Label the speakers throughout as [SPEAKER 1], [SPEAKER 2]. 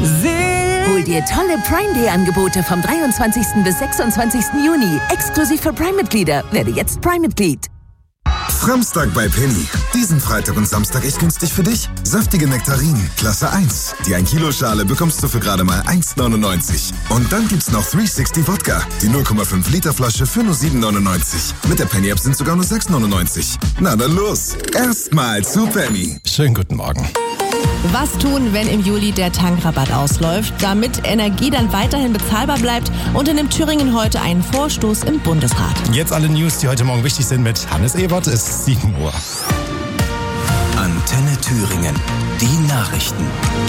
[SPEAKER 1] Hol dir tolle Prime Day Angebote vom 23. bis 26. Juni. Exklusiv für Prime-Mitglieder. Werde jetzt Prime-Mitglied.
[SPEAKER 2] Samstag bei Penny. Diesen Freitag und Samstag echt günstig für dich. Saftige Nektarinen, Klasse 1. Die 1 Kilo Schale bekommst du für gerade mal 1,99. Und dann gibt's noch 360 Wodka. Die 0,5 Liter Flasche für nur 7,99. Mit der Penny App sind sogar nur 6,99. Na dann los. Erstmal zu Penny.
[SPEAKER 3] Schönen guten Morgen.
[SPEAKER 4] Was tun, wenn im Juli der Tankrabatt ausläuft, damit Energie dann weiterhin bezahlbar bleibt, unternimmt Thüringen heute einen Vorstoß im Bundesrat.
[SPEAKER 3] Jetzt alle News, die heute Morgen wichtig sind mit Hannes Ebert. Es ist 7 Uhr.
[SPEAKER 5] Antenne Thüringen. Die Nachrichten.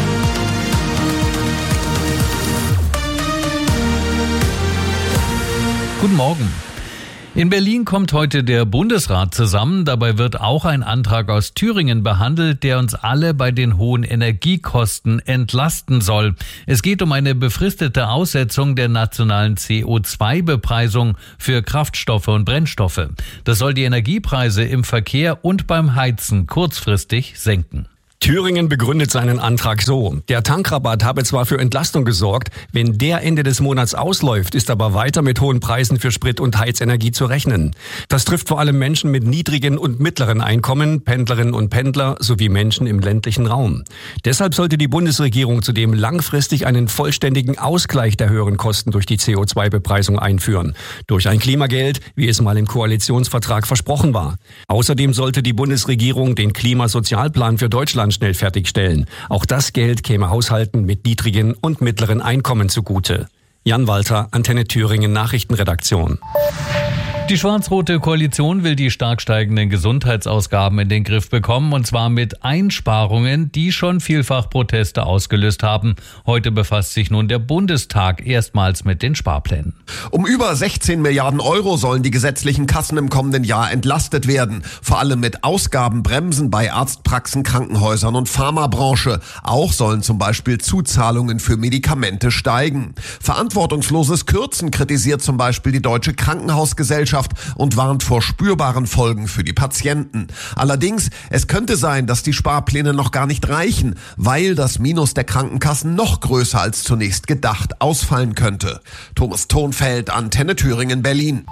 [SPEAKER 6] Guten Morgen. In Berlin kommt heute der Bundesrat zusammen. Dabei wird auch ein Antrag aus Thüringen behandelt, der uns alle bei den hohen Energiekosten entlasten soll. Es geht um eine befristete Aussetzung der nationalen CO2-Bepreisung für Kraftstoffe und Brennstoffe. Das soll die Energiepreise im Verkehr und beim Heizen kurzfristig senken.
[SPEAKER 7] Thüringen begründet seinen Antrag so: Der Tankrabatt habe zwar für Entlastung gesorgt, wenn der Ende des Monats ausläuft, ist aber weiter mit hohen Preisen für Sprit und Heizenergie zu rechnen. Das trifft vor allem Menschen mit niedrigen und mittleren Einkommen, Pendlerinnen und Pendler sowie Menschen im ländlichen Raum. Deshalb sollte die Bundesregierung zudem langfristig einen vollständigen Ausgleich der höheren Kosten durch die CO2-Bepreisung einführen. Durch ein Klimageld, wie es mal im Koalitionsvertrag versprochen war. Außerdem sollte die Bundesregierung den Klimasozialplan für Deutschland schnell fertigstellen. Auch das Geld käme Haushalten mit niedrigen und mittleren Einkommen zugute. Jan Walter, Antenne Thüringen Nachrichtenredaktion.
[SPEAKER 6] Die schwarz-rote Koalition will die stark steigenden Gesundheitsausgaben in den Griff bekommen, und zwar mit Einsparungen, die schon vielfach Proteste ausgelöst haben. Heute befasst sich nun der Bundestag erstmals mit den Sparplänen.
[SPEAKER 8] Um über 16 Milliarden Euro sollen die gesetzlichen Kassen im kommenden Jahr entlastet werden. Vor allem mit Ausgabenbremsen bei Arztpraxen, Krankenhäusern und Pharmabranche. Auch sollen zum Beispiel Zuzahlungen für Medikamente steigen. Verantwortungsloses Kürzen kritisiert zum Beispiel die Deutsche Krankenhausgesellschaft und warnt vor spürbaren Folgen für die Patienten. Allerdings, es könnte sein, dass die Sparpläne noch gar nicht reichen, weil das Minus der Krankenkassen noch größer als zunächst gedacht ausfallen könnte. Thomas Thonfeld, Antenne Thüringen, Berlin.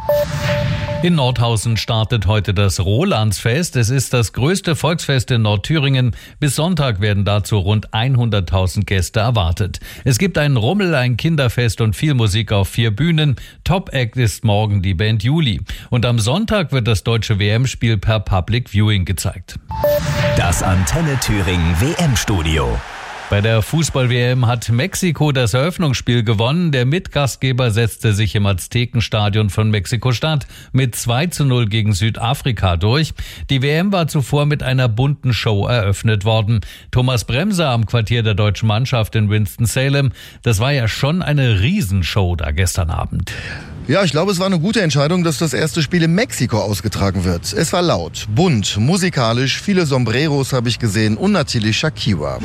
[SPEAKER 6] In Nordhausen startet heute das Rolandsfest. Es ist das größte Volksfest in Nordthüringen. Bis Sonntag werden dazu rund 100.000 Gäste erwartet. Es gibt einen Rummel, ein Kinderfest und viel Musik auf 4 Bühnen. Top-Act ist morgen die Band Juli. Und am Sonntag wird das deutsche WM-Spiel per Public Viewing gezeigt.
[SPEAKER 5] Das Antenne Thüringen WM-Studio.
[SPEAKER 6] Bei der Fußball-WM hat Mexiko das Eröffnungsspiel gewonnen. Der Mitgastgeber setzte sich im Aztekenstadion von Mexiko-Stadt mit 2:0 gegen Südafrika durch. Die WM war zuvor mit einer bunten Show eröffnet worden. Thomas Bremser am Quartier der deutschen Mannschaft in Winston-Salem. Das war ja schon eine Riesenshow da gestern Abend.
[SPEAKER 9] Ja, ich glaube, es war eine gute Entscheidung, dass das erste Spiel in Mexiko ausgetragen wird. Es war laut, bunt, musikalisch, viele Sombreros habe ich gesehen und natürlich Shakira.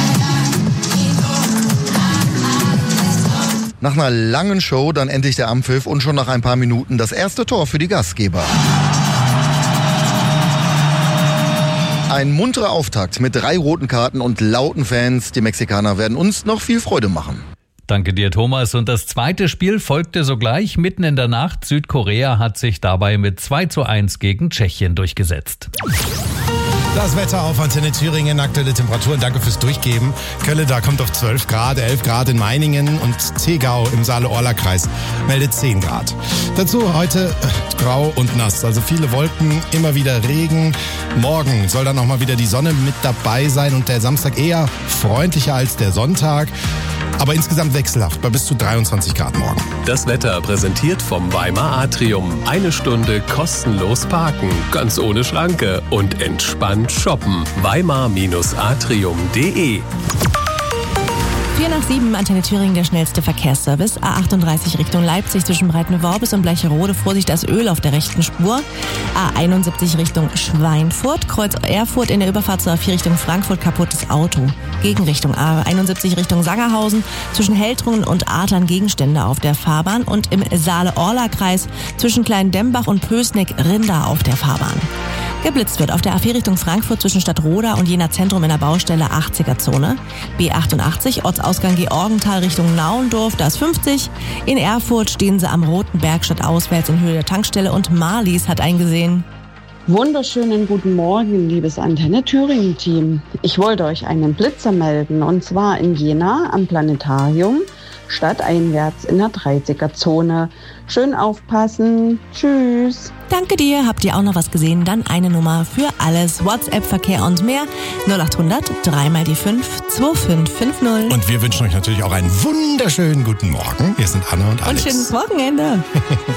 [SPEAKER 9] Nach einer langen Show dann endlich der Anpfiff und schon nach ein paar Minuten das erste Tor für die Gastgeber. Ein munterer Auftakt mit 3 roten Karten und lauten Fans. Die Mexikaner werden uns noch viel Freude machen.
[SPEAKER 6] Danke dir, Thomas. Und das zweite Spiel folgte sogleich mitten in der Nacht. Südkorea hat sich dabei mit 2:1 gegen Tschechien durchgesetzt.
[SPEAKER 3] Das Wetter auf Antenne Thüringen, aktuelle Temperaturen, danke fürs Durchgeben. Kölle, da kommt auf 12 Grad, 11 Grad in Meiningen und Tegau im Saale-Orla-Kreis meldet 10 Grad. Dazu heute grau und nass, also viele Wolken, immer wieder Regen. Morgen soll dann auch mal wieder die Sonne mit dabei sein und der Samstag eher freundlicher als der Sonntag. Aber insgesamt wechselhaft bei bis zu 23 Grad morgen.
[SPEAKER 10] Das Wetter präsentiert vom Weimar Atrium. 1 Stunde kostenlos parken, ganz ohne Schranke und entspannt shoppen. Weimar-atrium.de
[SPEAKER 4] 6:04, Antenne Thüringen, der schnellste Verkehrsservice. A38 Richtung Leipzig zwischen Breitenworbis und Bleicherode. Vorsicht, das Öl auf der rechten Spur. A71 Richtung Schweinfurt. Kreuz Erfurt in der Überfahrt zur A4 Richtung Frankfurt. Kaputtes Auto. Gegenrichtung A71 Richtung Sangerhausen. Zwischen Heltrungen und Adlern Gegenstände auf der Fahrbahn. Und im Saale-Orla-Kreis zwischen Kleindembach und Pößneck Rinder auf der Fahrbahn. Geblitzt wird auf der A4 Richtung Frankfurt zwischen Stadtroda und Jena Zentrum in der Baustelle 80er-Zone. B88 Ortsausgang Ausgang Georgenthal Richtung Naundorf, da ist 50. In Erfurt stehen sie am Roten Berg stadtauswärts in Höhe der Tankstelle und Marlies hat eingesehen.
[SPEAKER 11] Wunderschönen guten Morgen, liebes Antenne Thüringen-Team. Ich wollte euch einen Blitzer melden, und zwar in Jena am Planetarium, stadteinwärts in der 30er-Zone. Schön aufpassen. Tschüss.
[SPEAKER 4] Danke dir. Habt ihr auch noch was gesehen? Dann eine Nummer für alles. WhatsApp, Verkehr und mehr. 0800 3 mal die 5 2550.
[SPEAKER 3] Und wir wünschen euch natürlich auch einen wunderschönen guten Morgen. Wir sind Anna und Alex.
[SPEAKER 4] Und schönes Wochenende.